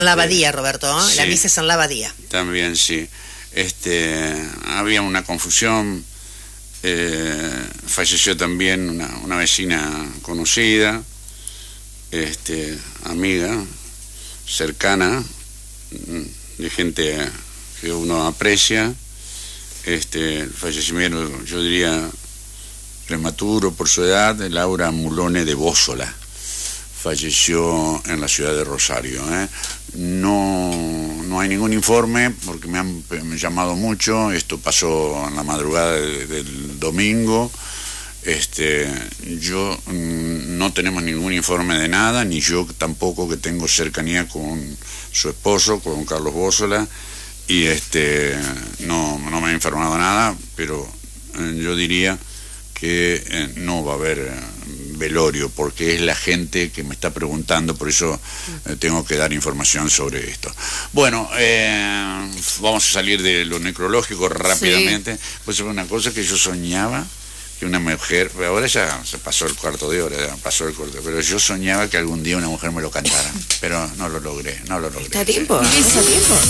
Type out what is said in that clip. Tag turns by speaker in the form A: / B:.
A: La Abadía, Roberto, ¿eh?
B: Sí.
A: La misa es en la Abadía.
B: También, sí. Había una confusión. Falleció también una vecina conocida, amiga, cercana, de gente que uno aprecia. El fallecimiento, yo diría, prematuro por su edad, de Laura Mulone de Bósola. Falleció en la ciudad de Rosario. No hay ningún informe porque me han llamado mucho. Esto pasó en la madrugada del domingo. Yo no tenemos ningún informe de nada, ni yo tampoco, que tengo cercanía con su esposo, con Carlos Bósola, y no me ha informado nada, pero yo diría que no va a haber velorio, porque es la gente que me está preguntando, por eso tengo que dar información sobre esto. Bueno, vamos a salir de lo necrológico rápidamente. Sí. Pues es una cosa que yo soñaba, que una mujer, ahora ya se pasó el cuarto de hora, pero yo soñaba que algún día una mujer me lo cantara, pero no lo logré.
A: ¿Está a tiempo? ¿Está a tiempo?